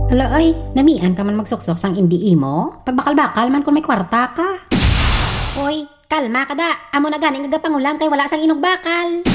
Hala ay, namian ka man magsuksok sang indi imo? Pagbakal-bakal man kung may kwarta ka. Oy, kalma ka da. Amo na ganing agapangulam kay wala sang inog bakal.